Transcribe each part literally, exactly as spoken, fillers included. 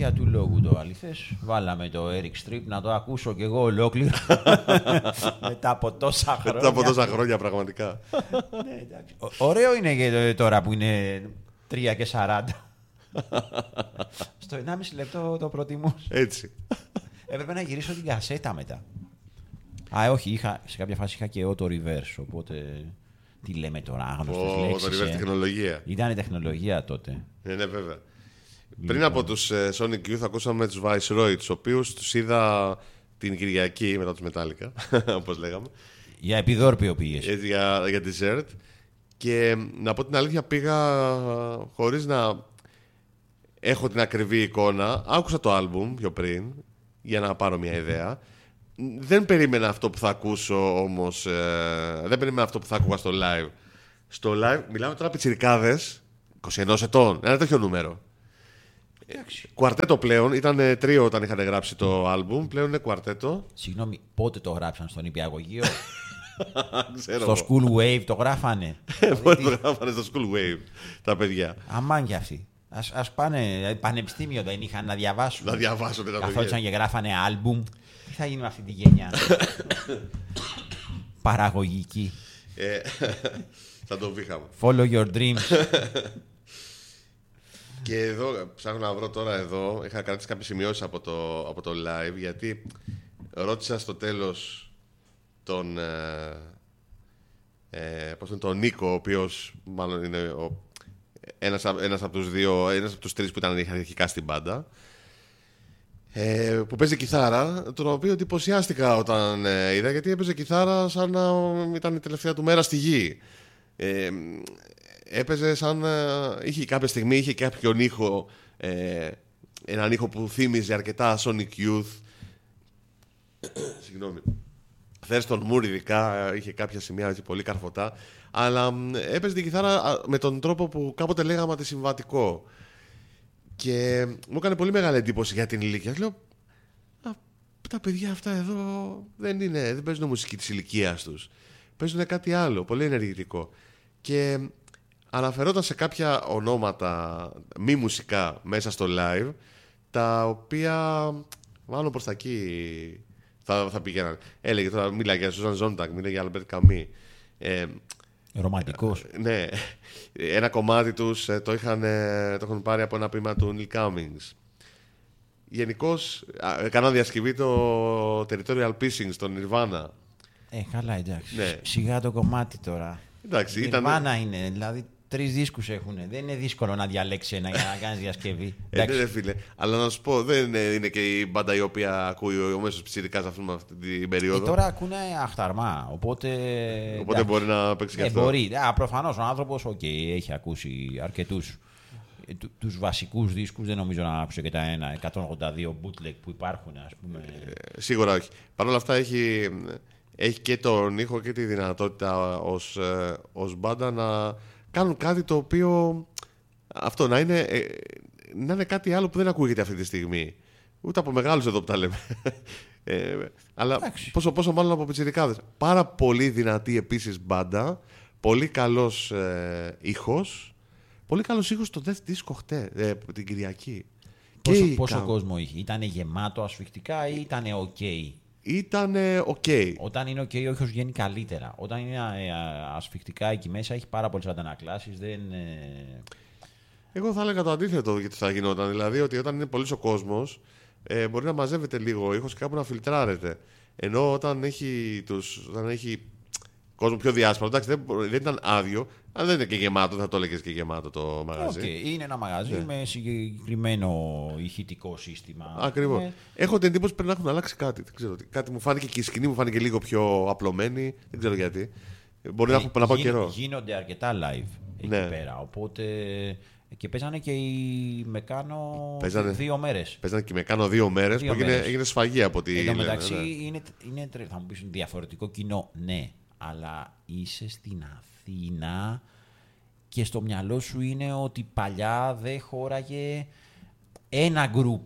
Για του λόγου το αληθές. Βάλαμε το Eric Strip να το ακούσω κι εγώ ολόκληρο. Μετά από τόσα χρόνια. Μετά από τόσα χρόνια, πραγματικά. Ναι, εντάξει. Ωραίο είναι και τώρα που είναι τρία και σαράντα. Στο ενάμιση λεπτό το προτιμούσα. Έτσι. Έπρεπε να γυρίσω την κασέτα μετά. Α, όχι, είχα, σε κάποια φάση είχα και εγώ το reverse, οπότε τι λέμε τώρα, άγνωστες Oh, λέξεις. το reverse ε. τεχνολογία. Ήταν η τεχνολογία τότε. Ναι, ναι, βέβαια. Λοιπόν. Πριν από τους ε, Sonic Youth ακούσαμε τους Viceroy, τους οποίους τους είδα την Κυριακή μετά τους Metallica, όπως λέγαμε. Για επιδόρπιο πήγες. Έτσι, για, για dessert. Και να πω την αλήθεια, πήγα χωρίς να έχω την ακριβή εικόνα. Άκουσα το άλμπουμ πιο πριν για να πάρω μια ιδέα. Δεν περίμενα αυτό που θα ακούσω όμως. Ε, δεν περίμενα αυτό που θα άκουγα στο live. Στο live μιλάμε τώρα πιτσιρικάδες είκοσι ένα ετών. Ένα τέτοιο νούμερο. Εντάξει. Κουαρτέτο πλέον. Ήταν τρίο όταν είχαν γράψει το άλμπουμ. Πλέον είναι κουαρτέτο. Συγγνώμη, πότε το γράψαν στον νηπιαγωγείο? Ξέρω. Στο School Wave το γράφανε. Πότε το γράφανε στο School Wave τα παιδιά. Αμάν κι αυτοί. Ας, ας πάνε, πανεπιστήμιο δεν είχαν να διαβάσουν. Να διαβάσουν τα παιδιά. Καθόντουσαν και γράφανε άλμπουμ. Τι θα γίνει με αυτή τη γενιά? Παραγωγική. Ε, θα το βήχαμε. Follow your dreams. Και εδώ ψάχνω να βρω τώρα εδώ. Είχα κρατήσει κάποιες σημειώσεις από το, από το live, γιατί ρώτησα στο τέλος τον, ε, ε, πώς είναι, τον Νίκο, ο οποίος μάλλον είναι ο, ένας, ένας από τους δύο, ένας από τους τρεις που ήταν αρχικά στην μπάντα, ε, που παίζει κιθάρα, τον οποίο εντυπωσιάστηκα όταν ε, είδα, γιατί έπαιζε κιθάρα σαν να ήταν η τελευταία του μέρα στη γη. Ε, έπαιζε σαν είχε κάποια στιγμή είχε κάποιον ήχο, ε, έναν ήχο που θύμιζε αρκετά Sonic Youth. Συγγνώμη. Thurston Moore ειδικά είχε κάποια σημεία έτσι, πολύ καρφωτά, αλλά έπαιζε την κιθάρα με τον τρόπο που κάποτε λέγαμε αντισυμβατικό, και μου έκανε πολύ μεγάλη εντύπωση για την ηλικία. Λέω, α, τα παιδιά αυτά εδώ δεν, είναι, δεν παίζουν μουσική της ηλικίας τους, παίζουν κάτι άλλο πολύ ενεργητικό. Και αναφερόταν σε κάποια ονόματα μη μουσικά μέσα στο live, τα οποία μάλλον προς τα εκεί θα, θα πηγαίναν. Έλεγε τώρα, μίλα για Σούζαν Ζόντακ, μίλα για Άλμπερτ Καμί. Ε, Ρομαντικός. ε, ναι, ένα κομμάτι τους ε, το, είχαν, ε, το είχαν πάρει από ένα ποίημα του Neil Cummings. Γενικώς έκαναν διασκευή το Territorial Pissing στον Nirvana. Ε, καλά, εντάξει. Ναι. Σιγά το κομμάτι τώρα. Εντάξει, Η ήταν... Nirvana είναι, δηλαδή τρεις δίσκους έχουν. Δεν είναι δύσκολο να διαλέξει ένα για να κάνεις διασκευή. Ε, ναι, φίλε. Αλλά να σου πω, δεν είναι, είναι και η μπάντα η οποία ακούει ο μέσος πιτσιρικάς αυτή την περίοδο. Ε, τώρα ακούνε αχταρμά, οπότε... Οπότε εντάξει. μπορεί να παίξει και Ε, αυτό. μπορεί. Α, προφανώς ο άνθρωπος okay, έχει ακούσει αρκετούς. Ε, του, τους βασικούς δίσκους δεν νομίζω να άκουσε και τα ένα, εκατόν ογδόντα δύο bootleg που υπάρχουν, ας πούμε. Ε, σίγουρα όχι. Παρ' όλα αυτά έχει, έχει και τον ήχο και τη δυνατότητα ως, ε, ως μπάντα να κάνουν κάτι το οποίο αυτό να είναι, ε, να είναι κάτι άλλο που δεν ακούγεται αυτή τη στιγμή. Ούτε από μεγάλους εδώ που τα λέμε. Ε, αλλά πόσο, πόσο μάλλον από πιτσιρικάδες. Πάρα πολύ δυνατή επίσης μπάντα. Πολύ καλός ε, ήχος. Πολύ καλός ήχος στο Death Disco χτες, ε, την Κυριακή. Πόσο, Και πόσο κα... κόσμο είχε? Ήτανε γεμάτο ασφυκτικά ή ήτανε ok? Ήτανε ok. Όταν είναι ok, ο ήχος βγαίνει καλύτερα. Όταν είναι ε, ασφυκτικά εκεί μέσα έχει πάρα πολλές αντανακλάσεις. Δεν... Ε... Εγώ θα έλεγα το αντίθετο γιατί θα γινόταν. Δηλαδή ότι όταν είναι πολύς ο κόσμος, ε, μπορεί να μαζεύεται λίγο ο ήχος και κάπου να φιλτράρεται. Ενώ όταν έχει, τους, όταν έχει κόσμο πιο διάσπαρο, εντάξει, δεν, δεν ήταν άδειο, αλλά δεν είναι και γεμάτο, θα το έλεγες και γεμάτο το μαγαζί. Okay. Είναι ένα μαγαζί yeah. με συγκεκριμένο ηχητικό σύστημα. Ακριβώς. Ε... Έχω την εντύπωση πρέπει να έχουν αλλάξει κάτι. Δεν ξέρω, κάτι μου φάνηκε και η σκηνή μου φάνηκε λίγο πιο απλωμένη. Δεν ξέρω γιατί. Μπορεί ε, να, έχω, να πάω καιρό. Γίνονται αρκετά live εκεί ναι. πέρα. Οπότε. Και παίζανε και οι Μεκάνο παίζανε, δύο μέρες. Παίζανε και οι Μεκάνο δύο μέρες δύο που έγινε, έγινε σφαγή από τη. Εν τω μεταξύ, ναι. είναι, είναι, θα μου πεις διαφορετικό κοινό. Ναι, αλλά είσαι στην Αθήνα και στο μυαλό σου είναι ότι παλιά δεν χώραγε ένα γκρουπ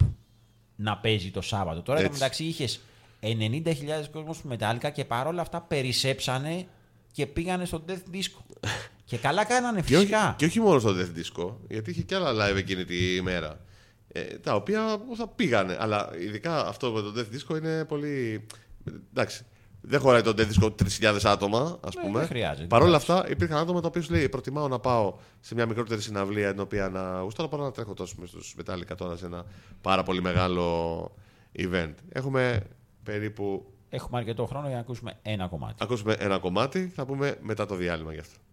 να παίζει το Σάββατο. Τώρα εν τω μεταξύ είχες ενενήντα χιλιάδες κόσμος που Metallica και παρόλα αυτά περισσέψανε και πήγανε στο Death Disco. Και καλά κάνανε φυσικά. Και όχι, και όχι μόνο στο Death Disco, γιατί είχε και άλλα live εκείνη τη μέρα. Ε, τα οποία θα πήγανε. Αλλά ειδικά αυτό με τον Death Disco είναι πολύ. Εντάξει. Δεν χωράει τον Death Disco τρεις χιλιάδες άτομα, ας πούμε. Δεν χρειάζεται. Παρ' όλα αυτά, υπήρχαν άτομα τα οποία σου λέει: προτιμάω να πάω σε μια μικρότερη συναυλία, την οποία να γουστάρω παρά να τρέχω τόσο με στους Metallica τώρα σε ένα πάρα πολύ μεγάλο event. Έχουμε περίπου. Έχουμε αρκετό χρόνο για να ακούσουμε ένα κομμάτι. Ακούσουμε ένα κομμάτι, θα πούμε μετά το διάλειμμα γι' αυτό.